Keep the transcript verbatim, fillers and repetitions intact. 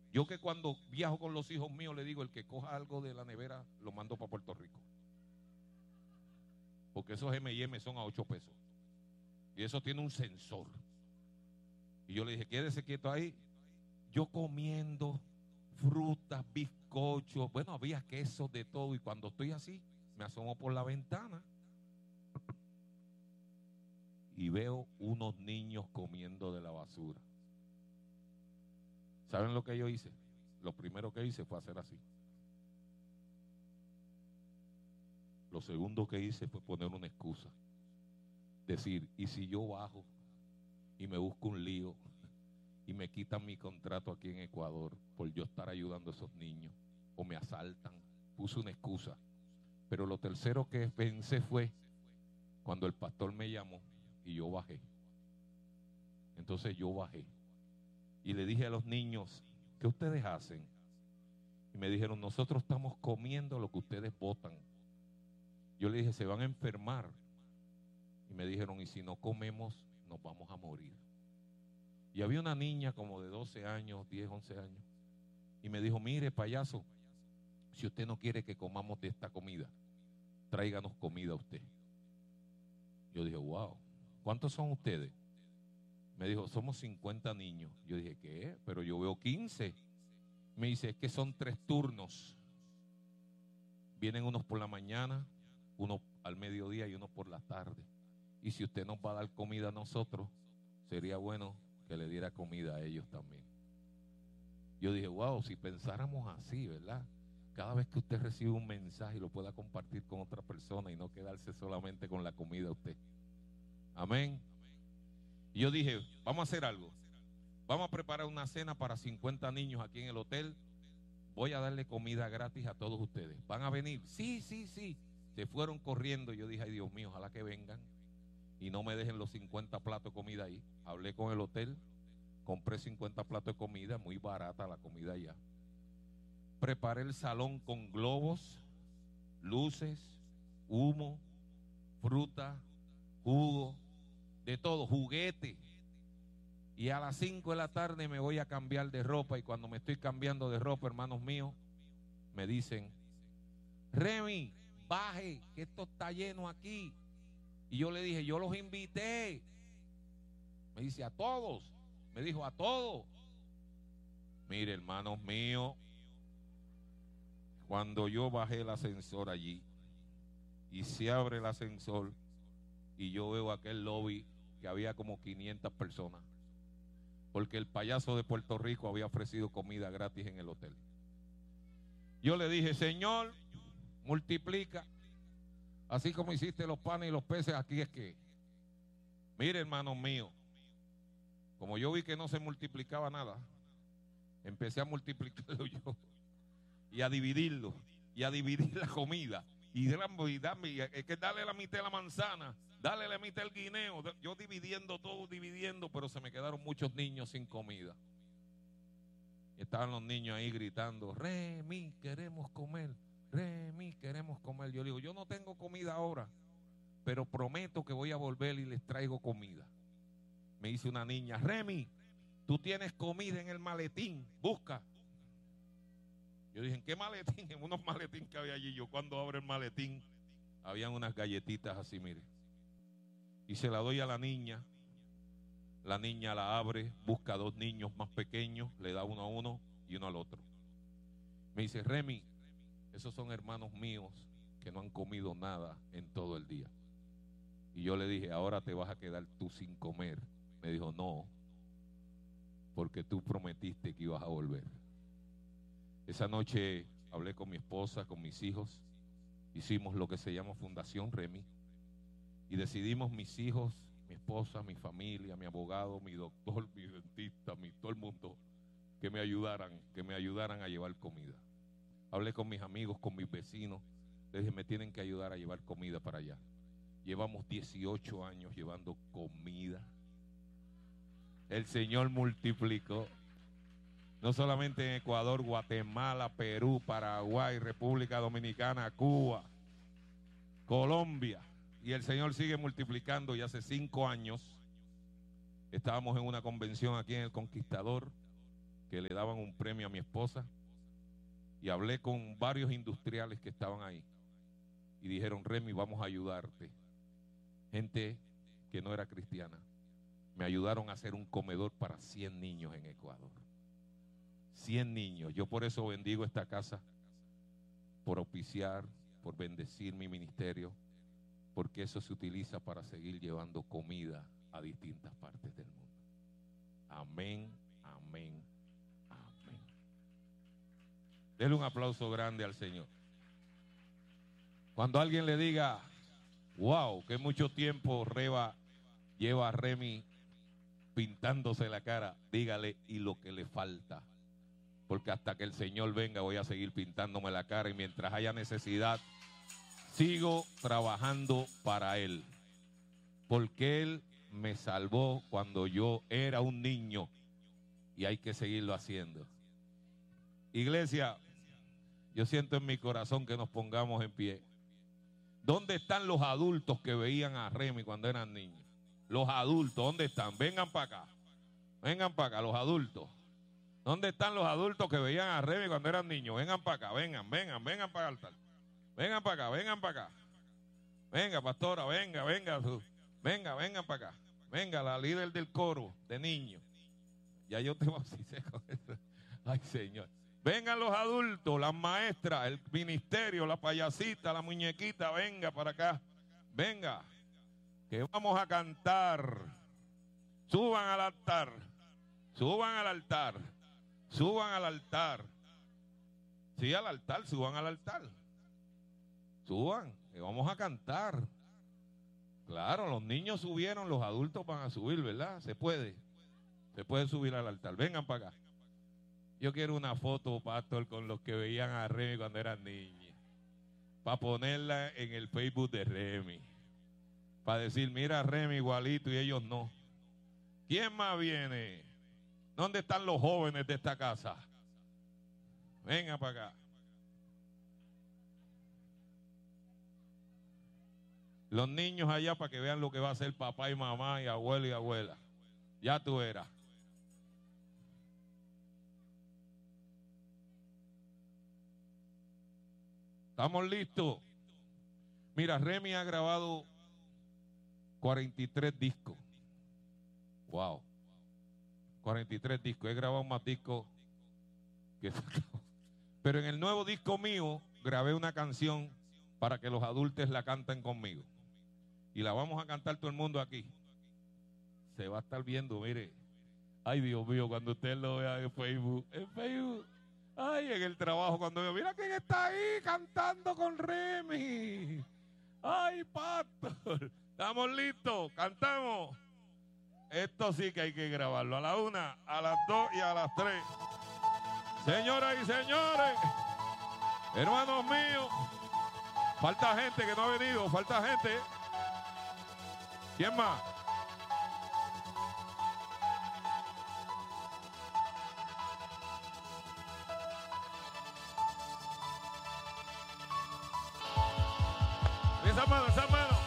Yo que cuando viajo con los hijos míos le digo, el que coja algo de la nevera lo mando para Puerto Rico. Porque esos eme y eme son a ocho pesos. Y eso tiene un sensor. Y yo le dije, quédese quieto ahí. Yo comiendo frutas, bizcochos, bueno, había queso de todo. Y cuando estoy así, me asomo por la ventana y veo unos niños comiendo de la basura. ¿Saben lo que yo hice? Lo primero que hice fue hacer así. Lo segundo que hice fue poner una excusa. Decir, ¿y si yo bajo y me busco un lío y me quitan mi contrato aquí en Ecuador por yo estar ayudando a esos niños? O me asaltan. Puse una excusa. Pero lo tercero que pensé fue cuando el pastor me llamó y yo bajé. Entonces yo bajé y le dije a los niños, ¿qué ustedes hacen? Y me dijeron, nosotros estamos comiendo lo que ustedes botan. Yo le dije, se van a enfermar. Y me dijeron, y si no comemos, nos vamos a morir. Y había una niña como de doce años, diez, once años. Y me dijo, mire, payaso, si usted no quiere que comamos de esta comida, tráiganos comida a usted. Yo dije, wow, ¿cuántos son ustedes? Me dijo, somos cincuenta niños. Yo dije, ¿qué? Pero yo veo quince. Me dice, es que son tres turnos. Vienen unos por la mañana, uno al mediodía y uno por la tarde. Y si usted nos va a dar comida a nosotros, sería bueno que le diera comida a ellos también. Yo dije, wow, si pensáramos así, ¿verdad? Cada vez que usted recibe un mensaje lo pueda compartir con otra persona y no quedarse solamente con la comida a usted. Amén. Y yo dije, vamos a hacer algo. Vamos a preparar una cena para cincuenta niños aquí en el hotel. Voy a darle comida gratis a todos ustedes. ¿Van a venir? Sí, sí, sí. Se fueron corriendo. Yo dije, ay Dios mío, ojalá que vengan y no me dejen los cincuenta platos de comida ahí. Hablé con el hotel, compré cincuenta platos de comida, muy barata la comida allá. Preparé el salón con globos, luces, humo, fruta, jugo, de todo, juguete. Y a las cinco de la tarde me voy a cambiar de ropa. Y cuando me estoy cambiando de ropa, hermanos míos, me dicen, Remy, baje, que esto está lleno aquí. Y yo le dije, yo los invité. Me dice, a todos. Me dijo, a todos. Mire, hermanos míos, cuando yo bajé el ascensor allí y se abre el ascensor y yo veo aquel lobby que había como quinientas personas, porque el payaso de Puerto Rico había ofrecido comida gratis en el hotel. Yo le dije, Señor, multiplica, así como hiciste los panes y los peces, aquí es que, mire, hermanos míos, como yo vi que no se multiplicaba nada, empecé a multiplicarlo yo y a dividirlo y a dividir la comida y dame, y dame, es que dale la mitad de la manzana, dale la mitad del guineo, yo dividiendo todo, dividiendo, pero se me quedaron muchos niños sin comida. Y estaban los niños ahí gritando, Remy, queremos comer, Remy, queremos comer. Yo le digo, yo no tengo comida ahora, pero prometo que voy a volver y les traigo comida. Me dice una niña, Remy, tú tienes comida en el maletín, busca. Yo dije, ¿en qué maletín? En unos maletines que había allí. Yo cuando abro el maletín, habían unas galletitas así, mire. Y se la doy a la niña. La niña la abre, busca a dos niños más pequeños, le da uno a uno y uno al otro. Me dice, Remy, esos son hermanos míos que no han comido nada en todo el día. Y yo le dije, ahora te vas a quedar tú sin comer. Me dijo, no, porque tú prometiste que ibas a volver. Esa noche hablé con mi esposa, con mis hijos. Hicimos lo que se llama Fundación Remy. Y decidimos mis hijos, mi esposa, mi familia, mi abogado, mi doctor, mi dentista, mi, todo el mundo, que me ayudaran, que me ayudaran a llevar comida. Hablé con mis amigos, con mis vecinos. Les dije, me tienen que ayudar a llevar comida para allá. Llevamos dieciocho años llevando comida. El Señor multiplicó. No solamente en Ecuador, Guatemala, Perú, Paraguay, República Dominicana, Cuba, Colombia. Y el Señor sigue multiplicando. Y hace cinco años estábamos en una convención aquí en El Conquistador. que le daban un premio a mi esposa y hablé con varios industriales que estaban ahí y dijeron: Remy, vamos a ayudarte. Gente que no era cristiana me ayudaron a hacer un comedor para cien niños en Ecuador. cien niños. Yo por eso bendigo esta casa, por auspiciar, por bendecir mi ministerio, porque eso se utiliza para seguir llevando comida a distintas partes del mundo. Amén, amén, amén. Denle un aplauso grande al Señor. Cuando alguien le diga: wow, que mucho tiempo Reba lleva a Remy pintándose la cara, dígale: y lo que le falta. Porque hasta que el Señor venga voy a seguir pintándome la cara, y mientras haya necesidad sigo trabajando para Él, porque Él me salvó cuando yo era un niño y hay que seguirlo haciendo. Iglesia, yo siento en mi corazón que nos pongamos en pie. ¿Dónde están los adultos que veían a Remy cuando eran niños? Los adultos, ¿dónde están? Vengan para acá, vengan para acá los adultos. ¿Dónde están los adultos que veían a Remy cuando eran niños? Vengan para acá, vengan, vengan, vengan para el altar. Vengan para acá, vengan para acá. Venga, pastora, venga, venga. Venga, vengan para acá. Venga, la líder del coro de niños. Ya yo te bauticé con eso. Ay, Señor. Vengan los adultos, las maestras, el ministerio, la payasita, la muñequita. Venga para acá. Venga, que vamos a cantar. Suban al altar. Suban al altar. Suban al altar. Sí, al altar, suban al altar. Suban, que vamos a cantar. Claro, los niños subieron, los adultos van a subir, ¿verdad? Se puede. Se puede subir al altar. Vengan para acá. Yo quiero una foto, pastor, con los que veían a Remy cuando eran niños, para ponerla en el Facebook de Remy, para decir: mira, Remy igualito y ellos no. ¿Quién más viene? ¿Dónde están los jóvenes de esta casa? Venga para acá. Los niños allá para que vean lo que va a hacer papá y mamá y abuelo y abuela. Ya tú eras. ¿Estamos listos? Mira, Remy ha grabado cuarenta y tres discos. Wow. cuarenta y tres discos. He grabado más discos que... Pero en el nuevo disco mío grabé una canción para que los adultos la canten conmigo. Y la vamos a cantar todo el mundo aquí. Se va a estar viendo, mire. Ay, Dios mío, cuando usted lo vea en Facebook. En Facebook. Ay, en el trabajo, cuando yo, mira quién está ahí cantando con Remy. Ay, pastor. ¿Estamos listos? ¿Cantamos? Esto sí que hay que grabarlo. A la una, a las dos y a las tres. Señoras y señores, hermanos míos, falta gente que no ha venido, falta gente. ¿Quién más? Esa mano, esa mano.